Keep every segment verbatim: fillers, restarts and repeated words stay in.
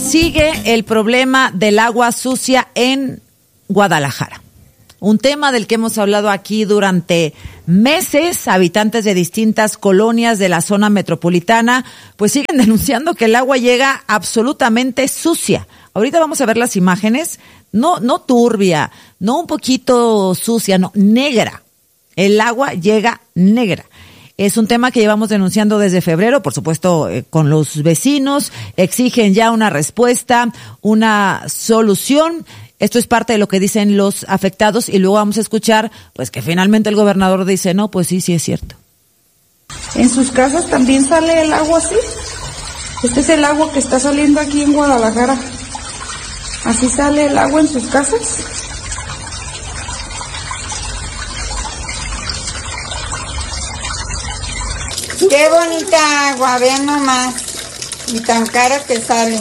sigue el problema del agua sucia en Guadalajara. Un tema del que hemos hablado aquí durante meses. Habitantes de distintas colonias de la zona metropolitana pues siguen denunciando que el agua llega absolutamente sucia. Ahorita vamos a ver las imágenes. No, no turbia, no un poquito sucia, no, negra. El agua llega negra. Es un tema que llevamos denunciando desde febrero, por supuesto, eh, con los vecinos. Exigen ya una respuesta, una solución. Esto es parte de lo que dicen los afectados y luego vamos a escuchar pues que finalmente el gobernador dice, no, pues sí, sí es cierto. ¿En sus casas también sale el agua así? Este es el agua que está saliendo aquí en Guadalajara. ¿Así sale el agua en sus casas? Qué bonita agua, vean nomás. Y tan cara que sale.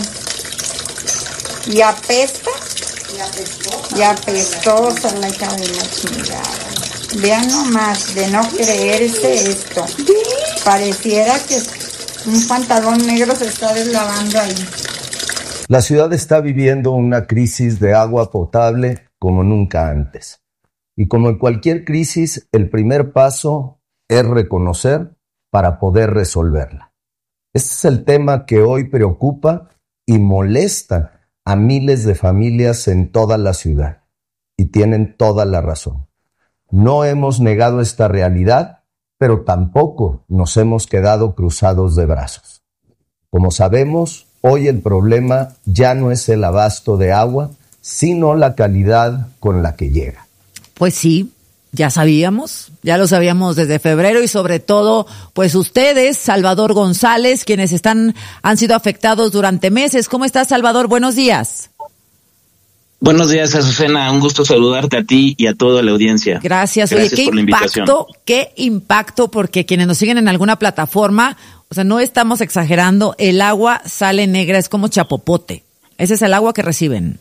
Y apesta. Y apestosa. Y apestosa la hija de la chingada. Vean nomás, de no creerse esto. Pareciera que un pantalón negro se está deslavando ahí. La ciudad está viviendo una crisis de agua potable como nunca antes. Y como en cualquier crisis, el primer paso es reconocer para poder resolverla. Este es el tema que hoy preocupa y molesta a miles de familias en toda la ciudad. Y tienen toda la razón. No hemos negado esta realidad, pero tampoco nos hemos quedado cruzados de brazos. Como sabemos, hoy el problema ya no es el abasto de agua, sino la calidad con la que llega. Pues sí. Ya sabíamos, ya lo sabíamos desde febrero y sobre todo, pues ustedes, Salvador González, quienes están, han sido afectados durante meses. ¿Cómo estás, Salvador? Buenos días. Buenos días, Azucena. Un gusto saludarte a ti y a toda la audiencia. Gracias. Gracias Oye, qué por la invitación. impacto, qué impacto, porque quienes nos siguen en alguna plataforma, o sea, no estamos exagerando, el agua sale negra, es como chapopote. Ese es el agua que reciben.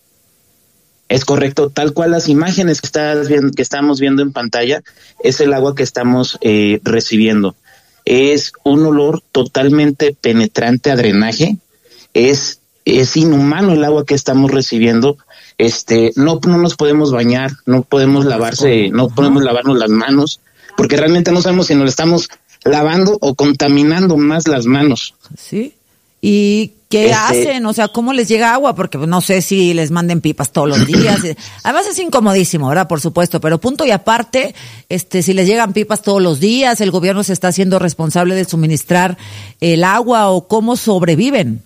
Es correcto, tal cual las imágenes que estás viendo, que estamos viendo en pantalla, es el agua que estamos eh, recibiendo. Es un olor totalmente penetrante a drenaje, es, es inhumano el agua que estamos recibiendo. Este, no, no nos podemos bañar, no podemos lavarse, no podemos lavarnos las manos, porque realmente no sabemos si nos estamos lavando o contaminando más las manos. Sí. ¿Y qué este, hacen? O sea, ¿cómo les llega agua? Porque no sé si les manden pipas todos los días. Además es incomodísimo, ¿verdad? Por supuesto, pero punto y aparte, este, si les llegan pipas todos los días, el gobierno se está haciendo responsable de suministrar el agua o cómo sobreviven.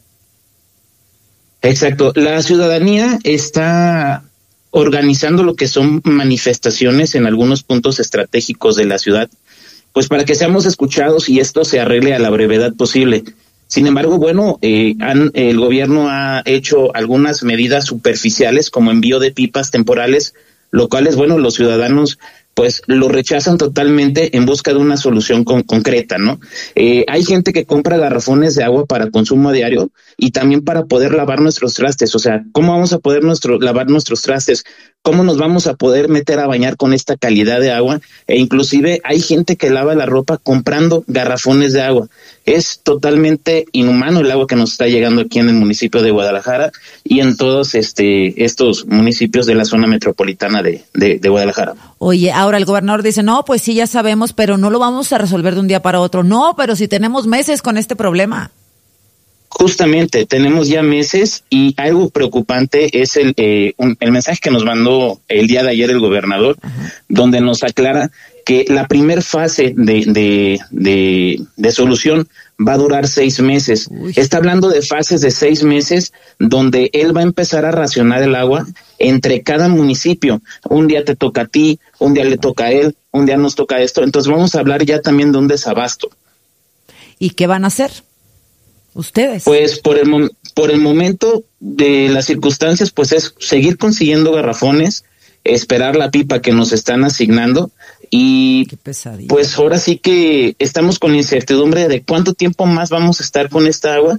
Exacto. La ciudadanía está organizando lo que son manifestaciones en algunos puntos estratégicos de la ciudad, pues para que seamos escuchados y esto se arregle a la brevedad posible. Sin embargo, bueno, eh, han, el gobierno ha hecho algunas medidas superficiales como envío de pipas temporales, lo cual es bueno, los ciudadanos pues lo rechazan totalmente en busca de una solución con, concreta, ¿no? Eh, hay gente que compra garrafones de agua para consumo diario y también para poder lavar nuestros trastes. O sea, ¿cómo vamos a poder nuestro, lavar nuestros trastes? ¿Cómo nos vamos a poder meter a bañar con esta calidad de agua? E inclusive hay gente que lava la ropa comprando garrafones de agua. Es totalmente inhumano el agua que nos está llegando aquí en el municipio de Guadalajara y en todos este estos municipios de la zona metropolitana de, de, de Guadalajara. Oye, ahora el gobernador dice, no, pues sí, ya sabemos, pero no lo vamos a resolver de un día para otro. No, pero si tenemos meses con este problema. Justamente, tenemos ya meses y algo preocupante es el eh, un, el mensaje que nos mandó el día de ayer el gobernador, uh-huh. donde nos aclara que la primer fase de, de, de, de solución va a durar seis meses. Uy. Está hablando de fases de seis meses donde él va a empezar a racionar el agua entre cada municipio. Un día te toca a ti, un día le toca a él, un día nos toca esto. Entonces vamos a hablar ya también de un desabasto. ¿Y qué van a hacer ustedes? Pues por el, por el momento de las circunstancias, pues es seguir consiguiendo garrafones, esperar la pipa que nos están asignando y pues ahora sí que estamos con incertidumbre de cuánto tiempo más vamos a estar con esta agua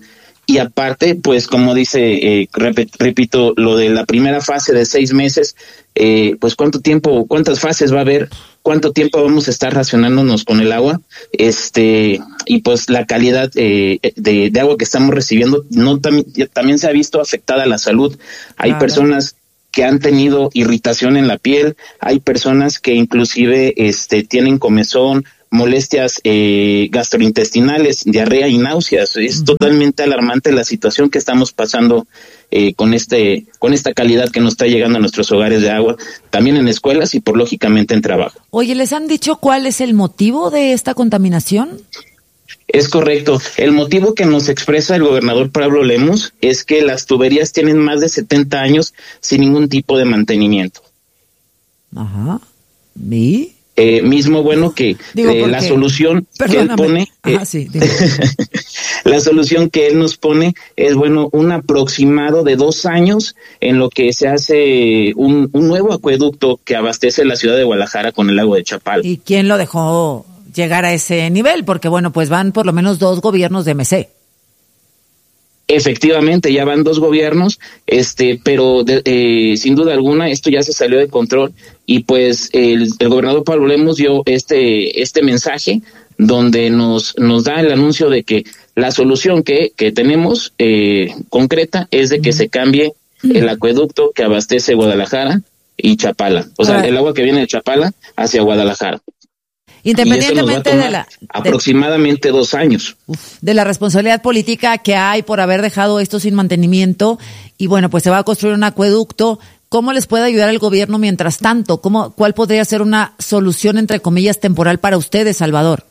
y aparte, pues como dice, eh, rep- repito, lo de la primera fase de seis meses, eh, pues cuánto tiempo, cuántas fases va a haber, cuánto tiempo vamos a estar racionándonos con el agua, este, y pues la calidad eh, de, de agua que estamos recibiendo, no tam- también se ha visto afectada la salud. Hay Claro. personas que han tenido irritación en la piel, hay personas que inclusive este tienen comezón, molestias eh, gastrointestinales, diarrea y náuseas. Es uh-huh. totalmente alarmante la situación que estamos pasando eh, con este con esta calidad que nos está llegando a nuestros hogares de agua, también en escuelas y por lógicamente en trabajo. Oye, ¿les han dicho cuál es el motivo de esta contaminación? Es correcto. El motivo que nos expresa el gobernador Pablo Lemus es que las tuberías tienen más de setenta años sin ningún tipo de mantenimiento. Ajá. ¿Y? Eh, mismo bueno que Digo, eh, la solución Perdóname. que él pone Ajá, eh, sí, la solución que él nos pone es bueno un aproximado de dos años en lo que se hace un, un nuevo acueducto que abastece la ciudad de Guadalajara con el agua de Chapala. ¿Y quién lo dejó llegar a ese nivel? Porque bueno, pues van por lo menos dos gobiernos de M C. Efectivamente, ya van dos gobiernos, este, pero de, eh, sin duda alguna esto ya se salió de control y pues el, el gobernador Pablo Lemus dio este este mensaje donde nos nos da el anuncio de que la solución que que tenemos eh, concreta es de que mm. se cambie mm. el acueducto que abastece Guadalajara y Chapala, o sea, el agua que viene de Chapala hacia Guadalajara. Independientemente de la... aproximadamente de, dos años. De la responsabilidad política que hay por haber dejado esto sin mantenimiento y bueno, pues se va a construir un acueducto. ¿Cómo les puede ayudar el gobierno mientras tanto? ¿Cómo, cuál podría ser una solución, entre comillas, temporal para ustedes, Salvador?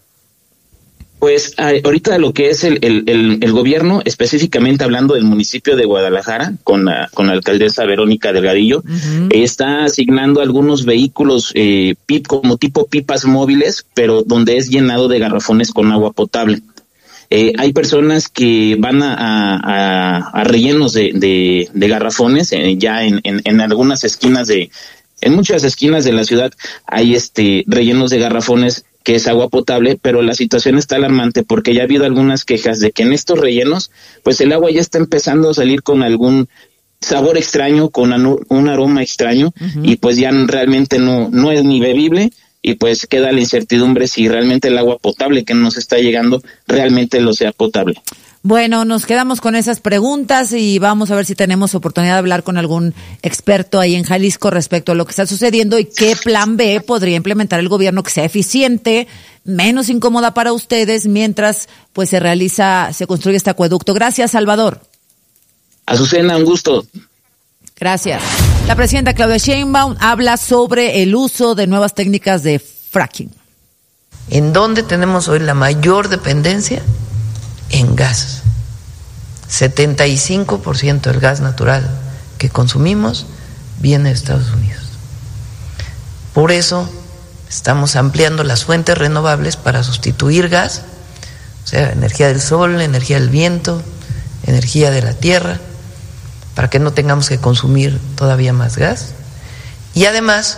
Pues ahorita lo que es el, el, el, el gobierno, específicamente hablando del municipio de Guadalajara, con la, con la alcaldesa Verónica Delgadillo, uh-huh. está asignando algunos vehículos eh, pip, como tipo pipas móviles, pero donde es llenado de garrafones con agua potable. Eh, hay personas que van a, a, a rellenos de, de, de garrafones, eh, ya en, en, en algunas esquinas de, en muchas esquinas de la ciudad hay este rellenos de garrafones que es agua potable, pero la situación está alarmante porque ya ha habido algunas quejas de que en estos rellenos, pues el agua ya está empezando a salir con algún sabor extraño, con anu- un aroma extraño, uh-huh. y pues ya realmente no, no es ni bebible, y pues queda la incertidumbre si realmente el agua potable que nos está llegando realmente lo sea potable. Bueno, nos quedamos con esas preguntas y vamos a ver si tenemos oportunidad de hablar con algún experto ahí en Jalisco respecto a lo que está sucediendo y qué plan B podría implementar el gobierno que sea eficiente, menos incómoda para ustedes mientras pues se realiza, se construye este acueducto. Gracias, Salvador. Azucena, un gusto. Gracias. La presidenta Claudia Sheinbaum habla sobre el uso de nuevas técnicas de fracking. ¿En dónde tenemos hoy la mayor dependencia? En gas. setenta y cinco por ciento del gas natural que consumimos viene de Estados Unidos. Por eso estamos ampliando las fuentes renovables para sustituir gas, o sea, energía del sol, energía del viento, energía de la tierra, para que no tengamos que consumir todavía más gas. Y además,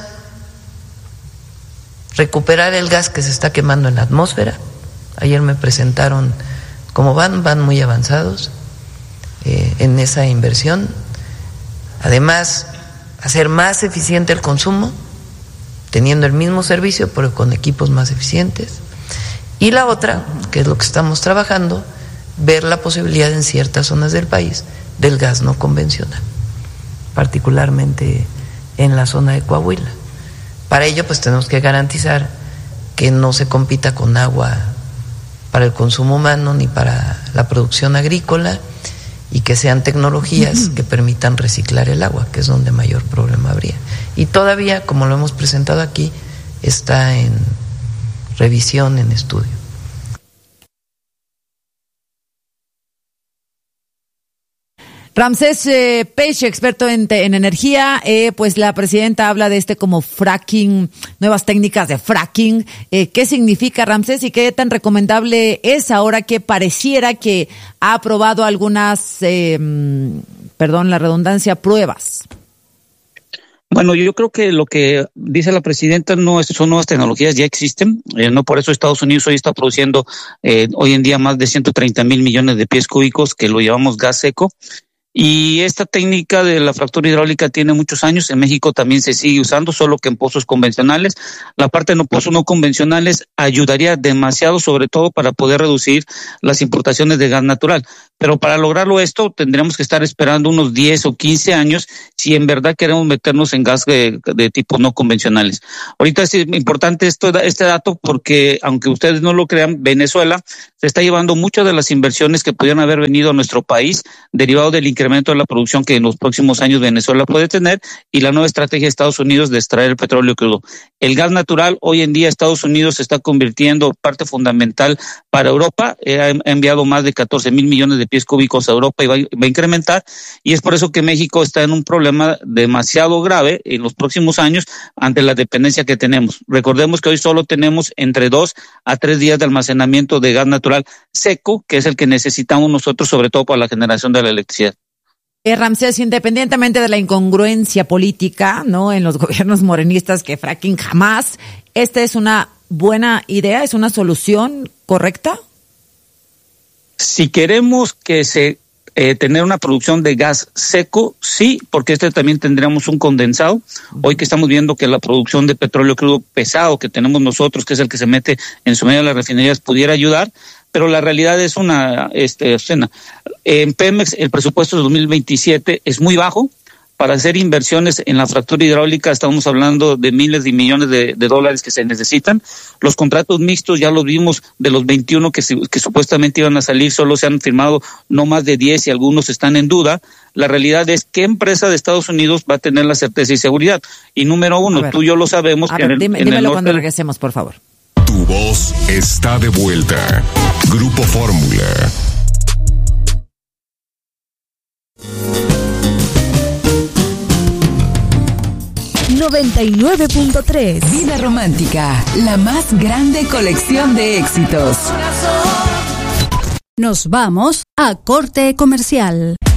recuperar el gas que se está quemando en la atmósfera. Ayer me presentaron cómo van, van muy avanzados eh, en esa inversión. Además, hacer más eficiente el consumo, teniendo el mismo servicio, pero con equipos más eficientes. Y la otra, que es lo que estamos trabajando, ver la posibilidad en ciertas zonas del país del gas no convencional, particularmente en la zona de Coahuila. Para ello, pues tenemos que garantizar que no se compita con agua para el consumo humano ni para la producción agrícola y que sean tecnologías que permitan reciclar el agua, que es donde mayor problema habría. Y todavía, como lo hemos presentado aquí, está en revisión, en estudio. Ramsés eh, Peixe, experto en, te, en energía, eh, pues la presidenta habla de este como fracking, nuevas técnicas de fracking. Eh, ¿Qué significa, Ramsés, y qué tan recomendable es ahora que pareciera que ha aprobado algunas, eh, perdón la redundancia, pruebas? Bueno, yo creo que lo que dice la presidenta no es, son nuevas tecnologías, ya existen, eh, no por eso Estados Unidos hoy está produciendo eh, hoy en día más de ciento treinta mil millones de pies cúbicos, que lo llamamos gas seco. Y esta técnica de la fractura hidráulica tiene muchos años. En México también se sigue usando, solo que en pozos convencionales. La parte de los pozos no convencionales ayudaría demasiado, sobre todo para poder reducir las importaciones de gas natural. Pero para lograrlo esto tendríamos que estar esperando unos diez o quince años si en verdad queremos meternos en gas de, de tipo no convencionales. Ahorita es importante esto, este dato porque, aunque ustedes no lo crean, Venezuela se está llevando muchas de las inversiones que pudieran haber venido a nuestro país derivado del incremento de la producción que en los próximos años Venezuela puede tener y la nueva estrategia de Estados Unidos de extraer el petróleo crudo. El gas natural, hoy en día Estados Unidos se está convirtiendo parte fundamental para Europa. Eh, ha enviado más de catorce mil millones de pies cúbicos a Europa y va, va a incrementar, y es por eso que México está en un problema demasiado grave en los próximos años ante la dependencia que tenemos. Recordemos que hoy solo tenemos entre dos a tres días de almacenamiento de gas natural seco, que es el que necesitamos nosotros, sobre todo para la generación de la electricidad. Eh, Ramsés, independientemente de la incongruencia política, ¿no?, en los gobiernos morenistas, que fracking jamás, ¿esta es una buena idea? ¿Es una solución correcta? Si queremos que se eh, tener una producción de gas seco, sí, porque este también tendríamos un condensado. Hoy que estamos viendo que la producción de petróleo crudo pesado que tenemos nosotros, que es el que se mete en su medio de las refinerías, pudiera ayudar, pero la realidad es una este, escena. En Pemex el presupuesto de dos mil veintisiete es muy bajo. Para hacer inversiones en la fractura hidráulica estamos hablando de miles de millones de, de dólares que se necesitan. Los contratos mixtos ya los vimos, de los veintiuno que, que supuestamente iban a salir, solo se han firmado no más de diez y algunos están en duda. La realidad es qué empresa de Estados Unidos va a tener la certeza y seguridad. Y número uno, tú y yo lo sabemos. A que ver, en el, dime, en dímelo el cuando norte... regresemos, por favor. Tu voz está de vuelta. Grupo Fórmula. noventa y nueve punto tres. Vida Romántica, la más grande colección de éxitos. Nos vamos a corte comercial.